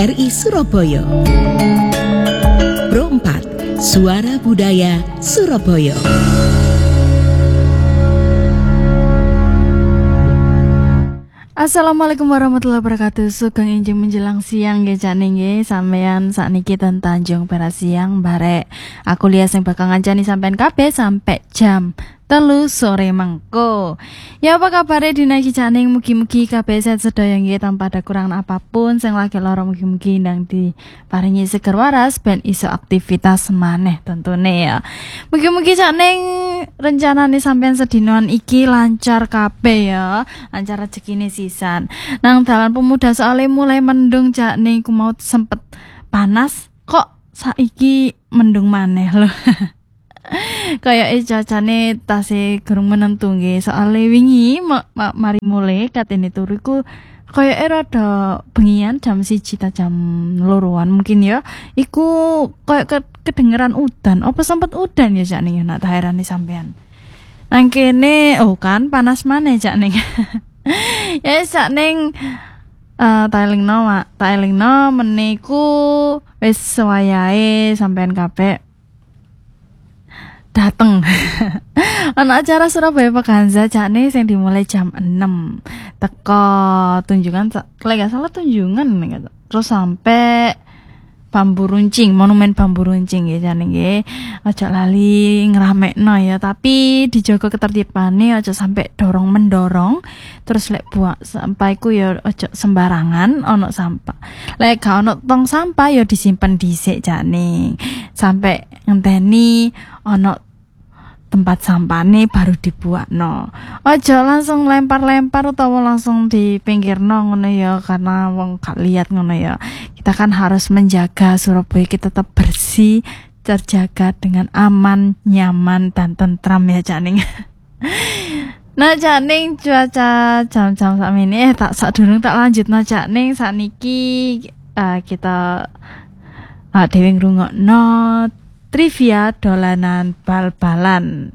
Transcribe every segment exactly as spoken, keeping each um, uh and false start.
R I Surabaya. Pro empat Suara Budaya Surabaya. Assalamualaikum warahmatullahi wabarakatuh. Sugeng injing menjelang siang nggih Cak Ning nggih sampeyan sakniki ten Tanjung Perak siang barek. Aku lihat sing bakal ngancani sampean kabeh sampai jam telu sore mengko. Ya apa kabare dina iki Cak Ning, mugi-mugi kabeh sehat sedaya nggih tanpa ada kurang apapun. Sing lagi lara mugi-mugi ndang diparingi seger waras ben iso aktivitas maneh tentune ya. Mugi-mugi Cak Ning rencanane sampean sedinoan iki lancar kabeh ya. Lancar rezekine sisan. Nang dalan pemuda soalnya mulai mendung Cak Ning, ku mau sempet panas kok saiki mendung maneh lho. Kayak cacane tasih gerung menentu nggih. Soale wingi ma ma mari mulai katene turu iku kaya rada bengian jam siji ta jam loroan mungkin ya. Iku kaya ke kedengeran udan. Apa sempet udan ya Cak Ning nak heran sampean. Nang kene oh kan panas maneh Cak Ning. Ya Cak Ning Uh, taelingno mak taelingno meniku wis wayahe sampean kabeh dateng. Ana acara Surabaya Pekanza Cak Ning sing dimulai jam enam teko tunjungan lek gak salah tunjungan terus sampai Bambu Runcing, monumen Bambu Runcing nggih Cak Ning nggih. Aja lali ngramekno ya, tapi dijaga ketertibane aja sampai dorong mendorong. Terus lek buang sampah iku ya aja sembarangan ono sampah. Lek gak ono tong sampah ya disimpen dhisik Cak Ning. Sampai ngenteni ono tempat sampahnya baru dibuatno. Aja langsung lempar-lempar utawa langsung dipinggirno ngono ya, karena wong gak lihat ngono ya. Kita kan harus menjaga Surabaya kita tetap bersih, terjaga dengan aman, nyaman dan tentram ya Cak Ning. Nah Cak Ning cuaca jam-jam sakmene eh tak sadurung tak lanjutno Cak Ning sakniki uh, kita uh, dhewe ngrungokno trivia dolanan bal-balan.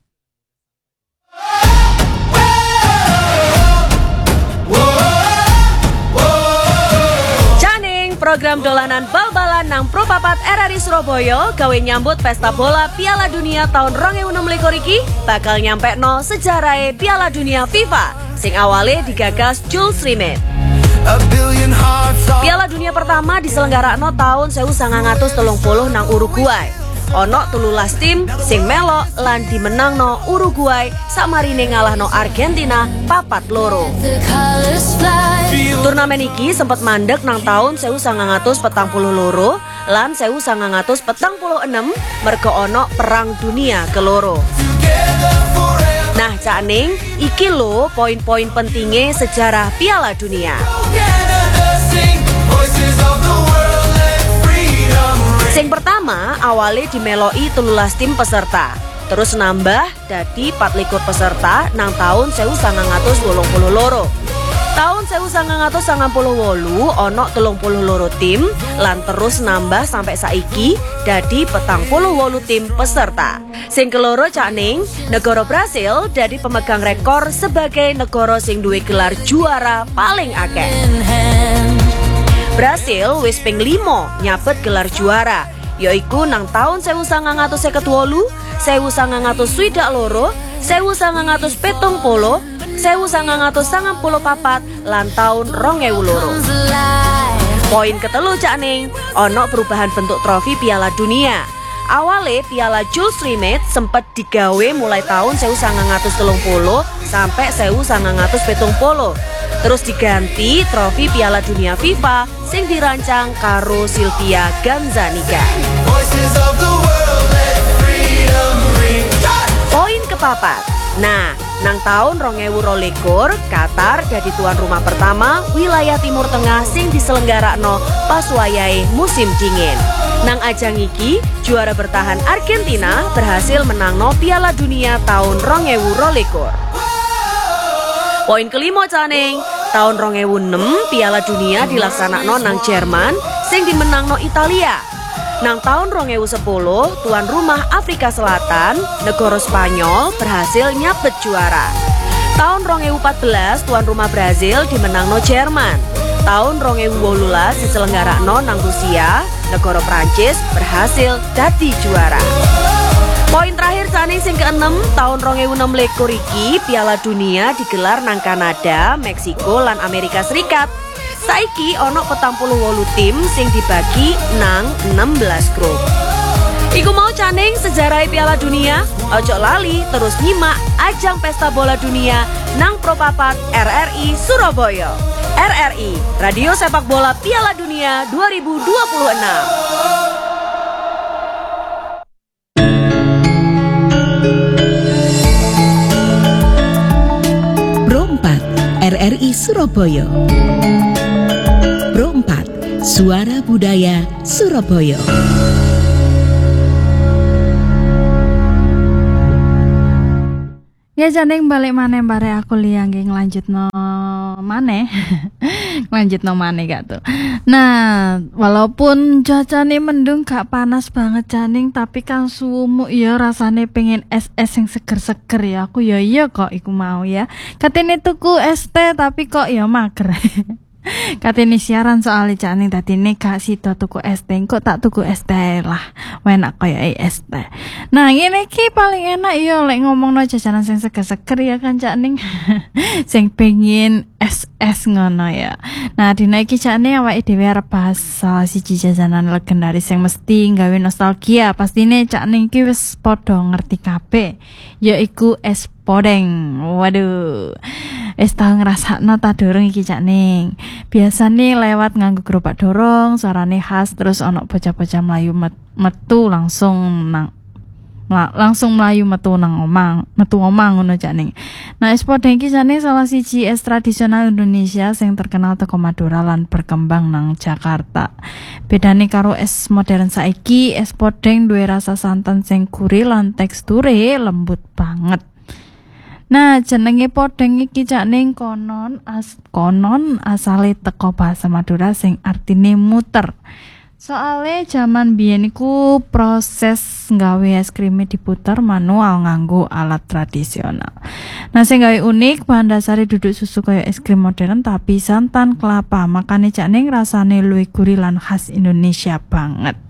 Caning program dolanan bal-balan nang Pro papat R R I Surabaya gawe nyambut pesta bola Piala Dunia tahun dua ribu enam belas iki bakal nyampekno sejarahe Piala Dunia FIFA sing awale digagas Jules Rimet. Piala Dunia pertama diselenggarakno tahun seribu sembilan ratus tiga puluh nang Uruguay. Ono telulas tim sing melok lan dimenangno Uruguay samarine ngalahno Argentina papat loro. Turnamen iki sempat mandek nang tahun seribu sembilan ratus petang puluh loro lan seribu sembilan ratus petang puluh enam merga ono perang dunia keloro. Nah Cak Ning, iki lho poin-poin pentingnya sejarah Piala Dunia. Sing pertama awalnya dimeloi telulas tim peserta, terus nambah dadi pat likur peserta nang tahun seribu sembilan ratus wolung puluh loro. Tahun seribu sembilan ratus sangang puluh wolu ono telung puluh loro tim lan terus nambah sampai saiki dadi petang puluh wolu tim peserta. Sing keloro Cak Ning, negara Brasil dadi pemegang rekor sebagai negara sing duwe gelar juara paling akeh. Brasil wis ping limo nyabet gelar juara, yaiku nang tahun seribu sembilan ratus seket wolu, seribu sembilan ratus swidak loro, seribu sembilan ratus pitung puluh, seribu sembilan ratus sangang puluh papat lan tahun rong ewu loro. Poin ketelu Cak Ning, ono perubahan bentuk trofi Piala Dunia. Awale Piala Jules Rimet sempat digawe mulai tahun seribu sembilan ratus telung puluh sampai seribu sembilan ratus pitung puluh. Terus diganti trofi Piala Dunia FIFA sing dirancang karo Silvia Ganzanika. Poin kepapat. Nah, nang tahun rong ewu rolikur Qatar jadi tuan rumah pertama wilayah Timur Tengah sing diselenggarakno pas wayahe musim dingin. Nang ajang iki juara bertahan Argentina berhasil menangno Piala Dunia tahun rong ewu rolikur. Poin kelima Cak Ning, tahun rong ewu enam Piala Dunia dilaksanakno nang Jerman sing dimenangno Italia. Nang tahun rong ewu sepuluh tuan rumah Afrika Selatan, negara Spanyol berhasil nyabet juara. Tahun rong ewu empat belas tuan rumah Brazil dimenangno Jerman. tahun rong ewu wolulas diselenggarakno nang Rusia, negara Prancis berhasil dadi juara. Poin terakhir saning sing keenem tahun rong ewu enam likur iki Piala Dunia digelar nang Kanada, Meksiko lan Amerika Serikat. Saiki ono petang puluh wolu tim sing dibagi nang enam belas grup. Iku mau caning sejarah Piala Dunia. Ojo lali terus nyimak ajang pesta bola dunia nang Propapat R R I Surabaya. R R I, Radio Sepak Bola Piala Dunia dua ribu dua puluh enam. Pro empat R R I Surabaya. Pro empat Suara Budaya Surabaya. Ya janing balik maneh bare aku liang nggih nglanjutno maneh. Nglanjutno maneh gak tuh. Nah, walaupun cuacane mendung gak panas banget janing tapi kan sumuk ya rasane pengen es-es yang seger-seger ya. Aku ya iya kok iku mau ya. Katene tuku es teh tapi kok ya mager. Katene siaran soalnya caning tadi nih gak sida tuku es teh, kok tak tuku es teh lah, enak kaya es teh. Nah ini ki paling enak ya lek ngomongno jajanan sing seger-seger ya kan caning, sing pengen es-es ngono ya. Nah dina iki caning awake dhewe arep bahas salah siji jajanan legendaris sing mesti gawe nostalgia. Pastine caning ki wis padha ngerti kabeh, yaiku es podeng. Waduh, wis tau ngrasakno ta durung iki caning. Biasane lewat nganggo gerobak dorong, suarane khas, terus ono bocah-bocah mlayu metu langsung nang langsung mlayu metu nang omang, metu omang ngono caning. Nah, es podeng iki caning salah siji es tradisional Indonesia sing terkenal teko Madura lan berkembang nang Jakarta. Bedane karo es modern saiki, es podeng duwe rasa santan sing gurih lan teksture lembut banget. Nah, jenenge podeng iki caning konon as konon asale teko basa Madura sing artine muter. Soale jaman biyen iku proses nggawe es krim diputer manual nganggo alat tradisional. Nah, sing gawe unik bahan dasare duduk susu kaya es krim modern tapi santan kelapa. Makane caning rasane luwih gurih lan khas Indonesia banget.